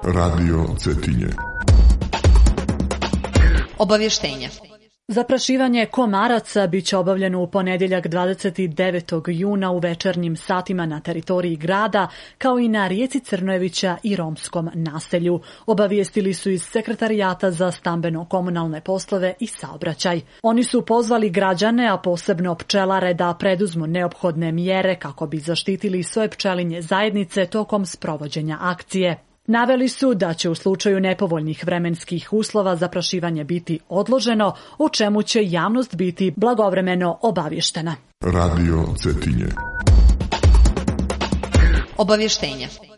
Radio Cetinje. Obavještenja. Zaprašivanje komaraca biće obavljeno u ponedjeljak 29. juna u večernjim satima na teritoriji grada, kao i na rijeci Crnojevića i romskom naselju. Obavijestili su iz Sekretarijata za stambeno-komunalne poslove i saobraćaj. Oni su pozvali građane, a posebno pčelare, da preduzmu neophodne mjere kako bi zaštitili svoje pčelinje zajednice tokom sprovođenja akcije. Naveli su da će u slučaju nepovoljnih vremenskih uslova zaprašivanje biti odloženo, o čemu će javnost biti blagovremeno obavještena. Radio Cetinje. Obavještenja.